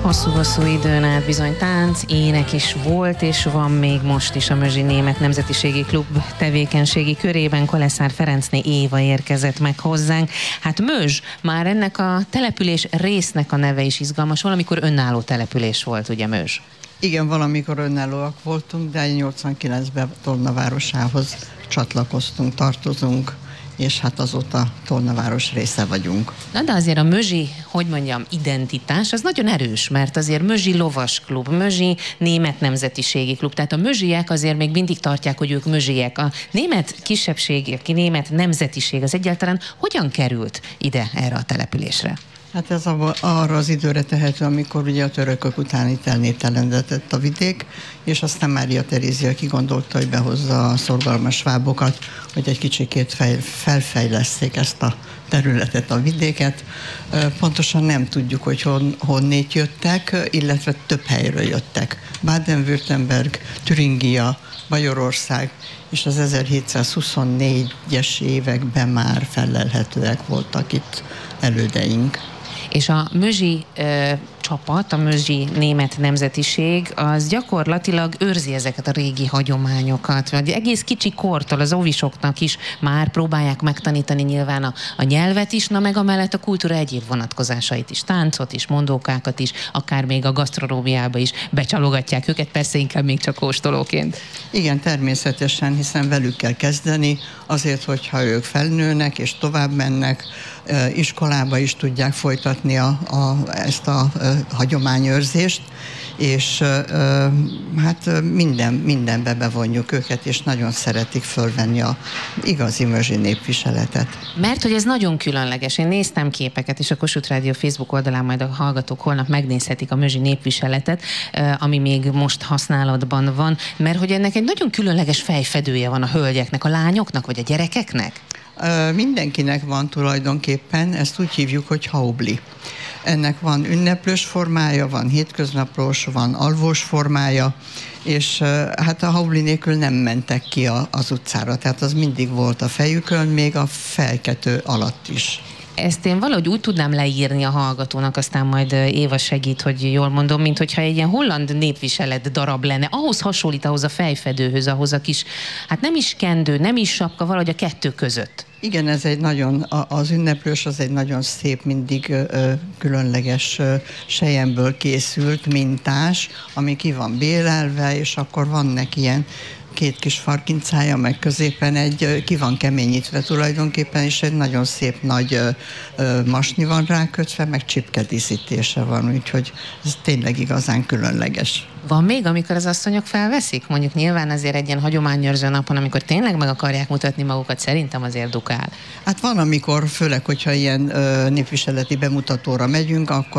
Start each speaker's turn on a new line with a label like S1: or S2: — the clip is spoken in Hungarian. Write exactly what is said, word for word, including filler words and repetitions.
S1: Hosszú-hosszú időn át bizony tánc, ének is volt, és van még most is a Mözsi Német Nemzetiségi Klub tevékenységi körében. Koleszár Ferencné Éva érkezett meg hozzánk. Hát Mözs, már ennek a település résznek a neve is izgalmas. Valamikor önálló település volt, ugye Mözs?
S2: Igen, valamikor önállóak voltunk, de nyolcvankilencben Tolna városához csatlakoztunk, tartozunk, és hát azóta Tolnaváros része vagyunk.
S1: Na de azért a mözsi, hogy mondjam, identitás az nagyon erős, mert azért Mözsi Lovasklub, Mözsi Német Nemzetiségi Klub, tehát a mözsiek azért még mindig tartják, hogy ők mözsiek. A német kisebbség, a német nemzetiség az egyáltalán hogyan került ide, erre a településre?
S2: Hát ez arra az időre tehető, amikor ugye a törökök után itt elnéptelenedett a vidék, és aztán Mária Terézia kigondolta, hogy behozza a szorgalmas svábokat, hogy egy kicsikét fej, felfejleszték ezt a területet, a vidéket. Pontosan nem tudjuk, hogy hon, honnét jöttek, illetve több helyről jöttek. Baden-Württemberg, Türingia, Bajorország, és az ezerhétszázhuszonnégyes években már felelhetőek voltak itt elődeink.
S1: És a mözsi ö, csapat, a mözsi német nemzetiség, az gyakorlatilag őrzi ezeket a régi hagyományokat. Vagy egész kicsi kortól az óvisoknak is már próbálják megtanítani nyilván a, a nyelvet is, na meg amellett a kultúra egyéb vonatkozásait is, táncot is, mondókákat is, akár még a gasztronómiába is becsalogatják őket, persze inkább még csak kóstolóként.
S2: Igen, természetesen, hiszen velük kell kezdeni, azért, hogyha ők felnőnek és tovább mennek, iskolába is tudják folytatni a, a, ezt a, a hagyományőrzést, és e, hát minden, mindenbe bevonjuk őket, és nagyon szeretik fölvenni a igazi mözsi népviseletet.
S1: Mert hogy ez nagyon különleges. Én néztem képeket, és a Kossuth Rádió Facebook oldalán majd a hallgatók holnap megnézhetik a mözsi népviseletet, ami még most használatban van, mert hogy ennek egy nagyon különleges fejfedője van a hölgyeknek, a lányoknak, vagy a gyerekeknek?
S2: Mindenkinek van tulajdonképpen, ezt úgy hívjuk, hogy haubli. Ennek van ünneplős formája, van hétköznapos, van alvós formája, és hát a haubli nélkül nem mentek ki a, az utcára, tehát az mindig volt a fejükön, még a fejkető alatt is.
S1: Ezt én valahogy úgy tudnám leírni a hallgatónak, aztán majd Éva segít, hogy jól mondom, mint hogyha egy ilyen holland népviselet darab lenne. Ahhoz hasonlít, ahhoz a fejfedőhöz, ahhoz a kis, hát nem is kendő, nem is sapka, valahogy a kettő között.
S2: Igen, ez egy nagyon, az ünneplős az egy nagyon szép, mindig ö, különleges ö, selyemből készült mintás, ami ki van bélelve, és akkor van neki ilyen két kis farkincája, meg középen egy, ki van keményítve tulajdonképpen, és egy nagyon szép nagy ö, ö, masni van rákötve, meg csipkedíszítése van, úgyhogy ez tényleg igazán különleges.
S1: Van még, amikor az asszonyok felveszik? Mondjuk nyilván azért egy ilyen hagyományőrző napon, amikor tényleg meg akarják mutatni magukat, szerintem azért dukál.
S2: Hát van, amikor, főleg, hogyha ilyen ö, népviseleti bemutatóra megyünk, akkor